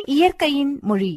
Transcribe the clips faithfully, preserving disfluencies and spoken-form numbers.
இயற்கையின் மொழி.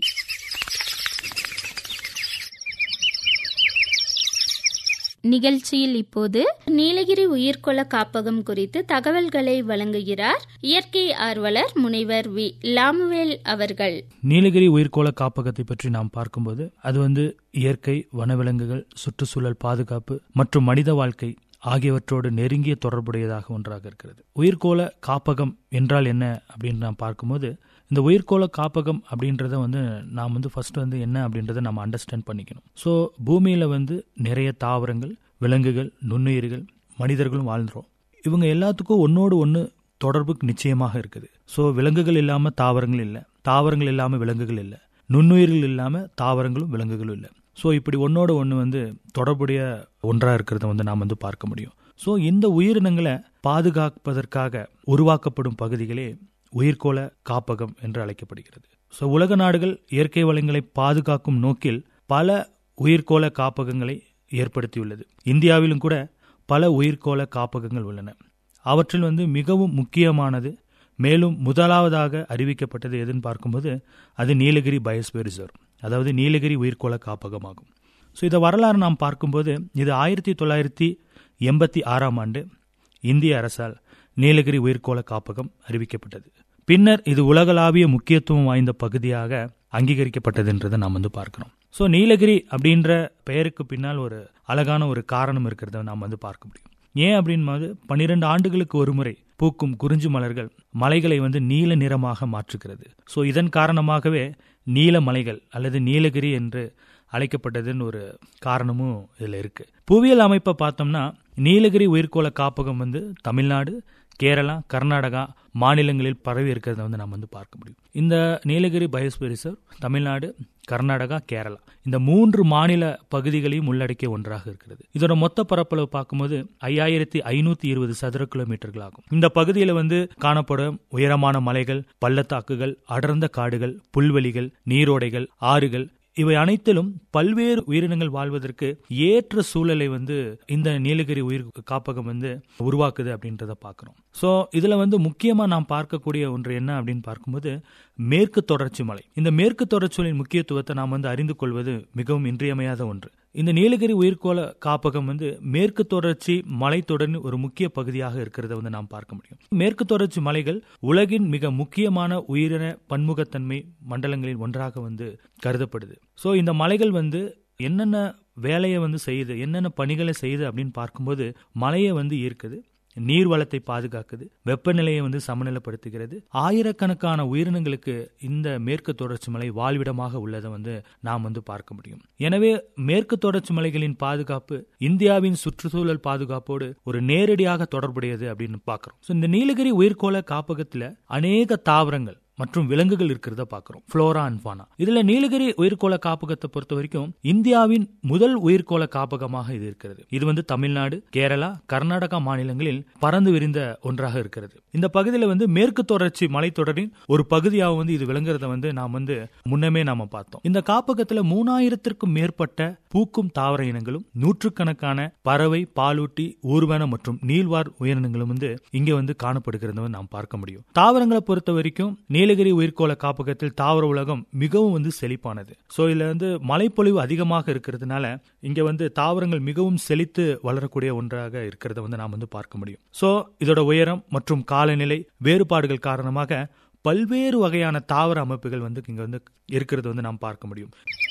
நிகழ்ச்சியில் இப்போது நீலகிரி உயிர்கோள காப்பகம் குறித்து தகவல்களை வழங்குகிறார் இயற்கை ஆர்வலர் முனைவர் வி லாமுவேல் அவர்கள். நீலகிரி உயிர்கோள காப்பகத்தை பற்றி நாம் பார்க்கும்போது அது வந்து இயற்கை, வனவிலங்குகள், சுற்றுச்சூழல் பாதுகாப்பு மற்றும் மனித வாழ்க்கை ஆகியவற்றோடு நெருங்கிய தொடர்புடையதாக ஒன்றாக இருக்கிறது. உயிர்கோள காப்பகம் என்றால் என்ன அப்படின்னு நாம் பார்க்கும்போது, இந்த உயிர்கோள காப்பகம் அப்படின்றத வந்து நாம் வந்து ஃபர்ஸ்ட் வந்து என்ன அப்படின்றத நம்ம அண்டர்ஸ்டாண்ட் பண்ணிக்கணும். ஸோ பூமியில் வந்து நிறைய தாவரங்கள், விலங்குகள், நுண்ணுயிர்கள், மனிதர்களும் வாழ்ந்துரும். இவங்க எல்லாத்துக்கும் ஒன்னோடு ஒன்று தொடர்பு நிச்சயமாக இருக்குது. ஸோ விலங்குகள் இல்லாமல் தாவரங்கள் இல்லை, தாவரங்கள் இல்லாமல் விலங்குகள் இல்லை, நுண்ணுயிர்கள் இல்லாமல் தாவரங்களும் விலங்குகளும் இல்லை. ஸோ இப்படி ஒன்னோட ஒன்று வந்து தொடர்புடைய ஒன்றாக இருக்கிறத வந்து நாம் வந்து பார்க்க முடியும். ஸோ இந்த உயிரினங்களை பாதுகாப்பதற்காக உருவாக்கப்படும் பகுதிகளே உயிர்கோள காப்பகம் என்று அழைக்கப்படுகிறது. ஸோ உலக நாடுகள் இயற்கை வளங்களை பாதுகாக்கும் நோக்கில் பல உயிர்கோள காப்பகங்களை ஏற்படுத்தியுள்ளது. இந்தியாவிலும் கூட பல உயிர்கோள காப்பகங்கள் உள்ளன. அவற்றில் வந்து மிகவும் முக்கியமானது, மேலும் முதலாவதாக அறிவிக்கப்பட்டது எதுன்னு பார்க்கும்போது அது நீலகிரி பயோஸ்பியர் ரிசர்வ், அதாவது நீலகிரி உயிர்கோள காப்பகமாகும். ஸோ இதை வரலாறு நாம் பார்க்கும்போது இது ஆயிரத்தி தொள்ளாயிரத்தி எண்பத்தி ஆறாம் ஆண்டு இந்திய அரசால் நீலகிரி உயிர்கோள காப்பகம் அறிவிக்கப்பட்டது. பின்னர் இது உலகளாவிய முக்கியத்துவம் வாய்ந்த பகுதியாக அங்கீகரிக்கப்பட்டது என்றதை நாம் வந்து பார்க்கிறோம். ஸோ நீலகிரி அப்படின்ற பெயருக்கு பின்னால் ஒரு அழகான ஒரு காரணம் இருக்கிறத நாம் வந்து பார்க்க முடியும். ஏன் அப்படின்போது பன்னிரண்டு ஆண்டுகளுக்கு ஒரு முறை பூக்கும் குறிஞ்சி மலர்கள் மலைகளை வந்து நீல நிறமாக மாற்றுகிறது. ஸோ இதன் காரணமாகவே நீல மலைகள் அல்லது நீலகிரி என்று அழைக்கப்பட்டதுன்னு ஒரு காரணமும் இதில் இருக்கு. புவியியல் அமைப்பை பார்த்தோம்னா நீலகிரி உயிர்கோள காப்பகம் வந்து தமிழ்நாடு, கேரளா, கர்நாடகா மாநிலங்களில் பரவி இருக்கிறத வந்து நம்ம வந்து பார்க்க முடியும். இந்த நீலகிரி பயோஸ்பியர் ரிசர்வ் தமிழ்நாடு, கர்நாடகா, கேரளா இந்த மூன்று மாநில பகுதிகளையும் உள்ளடக்கிய ஒன்றாக இருக்கிறது. இதோட மொத்த பரப்பளவு பார்க்கும்போது ஐயாயிரத்தி ஐநூத்தி இருபது சதுர கிலோமீட்டர்கள் ஆகும். இந்த பகுதியில் வந்து காணப்படும் உயரமான மலைகள், பள்ளத்தாக்குகள், அடர்ந்த காடுகள், புல்வெளிகள், நீரோடைகள், ஆறுகள் இவை அனைத்திலும் பல்வேறு உயிரினங்கள் வாழ்வதற்கு ஏற்ற சூழலை வந்து இந்த நீலகிரி உயிர் காப்பகம் வந்து உருவாக்குது அப்படின்றத பார்க்கிறோம். ஸோ இதுல வந்து முக்கியமா நாம் பார்க்கக்கூடிய ஒன்று என்ன அப்படின்னு பார்க்கும்போது மேற்கு தொடர்ச்சி மலை. இந்த மேற்கு தொடர்ச்சியின் முக்கியத்துவத்தை நாம் வந்து அறிந்து கொள்வது மிகவும் இன்றியமையாத ஒன்று. இந்த நீலகிரி உயிர்கோள காப்பகம் வந்து மேற்கு தொடர்ச்சி மலைத்தொடரின் ஒரு முக்கிய பகுதியாக இருக்கிறத வந்து நாம் பார்க்க முடியும். மேற்கு தொடர்ச்சி மலைகள் உலகின் மிக முக்கியமான உயிரின பன்முகத்தன்மை மண்டலங்களில் ஒன்றாக வந்து கருதப்படுது. ஸோ இந்த மலைகள் வந்து என்னென்ன வேலையை வந்து செய்யுது, என்னென்ன பணிகளை செய்யுது அப்படின்னு பார்க்கும்போது மலையை வந்து ஈர்க்குது, நீர் வளத்தை பாதுகாக்குது, வெப்பநிலையை வந்து சமநிலைப்படுத்துகிறது. ஆயிரக்கணக்கான உயிரினங்களுக்கு இந்த மேற்கு தொடர்ச்சி மலை வாழ்விடமாக உள்ளதை வந்து நாம் வந்து பார்க்க முடியும். எனவே மேற்கு தொடர்ச்சி மலைகளின் பாதுகாப்பு இந்தியாவின் சுற்றுச்சூழல் பாதுகாப்போடு ஒரு நேரடியாக தொடர்புடையது அப்படின்னு பார்க்கிறோம். இந்த நீலகிரி உயிர்கோள காப்பகத்துல அநேக தாவரங்கள் மற்றும் விலங்குகள் இருக்கிறத பார்க்கிறோம், ஃப்ளோரா அண்ட் ஃபானா. இதுல நீலகிரி உயிர்கோள காப்பகத்தை பொறுத்த வரைக்கும் இந்தியாவின் முதல் உயிர்கோள காப்பகமாக இது இருக்கிறது. இது வந்து தமிழ்நாடு, கேரளா, கர்நாடகா மாநிலங்களில் பறந்து விரிந்த ஒன்றாக இருக்கிறது. இந்த பகுதியில் வந்து மேற்கு தொடர்ச்சி மலைத்தொடரின் ஒரு பகுதியாக வந்து இது விளங்குறத வந்து நாம் வந்து முன்னமே நாம பார்த்தோம். இந்த காப்பகத்துல மூணாயிரத்திற்கும் மேற்பட்ட பூக்கும் தாவர இனங்களும் நூற்றுக்கணக்கான பறவை, பாலூட்டி, ஊர்வன மற்றும் நீள்வார் உயிரினங்களும் வந்து இங்க வந்து காணப்படுகிறத நாம் பார்க்க முடியும். தாவரங்களை பொறுத்த வரைக்கும் நீலகிரி உயிர்கோள காப்பகத்தில் தாவர உலகம் மிகவும் வந்து செழிப்பானது. சோ இதுல வந்து மழைப்பொழிவு அதிகமாக இருக்கிறதுனால இங்க வந்து தாவரங்கள் மிகவும் செழித்து வளரக்கூடிய ஒன்றாக இருக்கிறத வந்து நாம் வந்து பார்க்க முடியும். சோ இதோட உயரம் மற்றும் காலநிலை வேறுபாடுகள் காரணமாக பல்வேறு வகையான தாவர அமைப்புகள் வந்து இங்க வந்து இருக்கிறது வந்து நாம் பார்க்க முடியும்.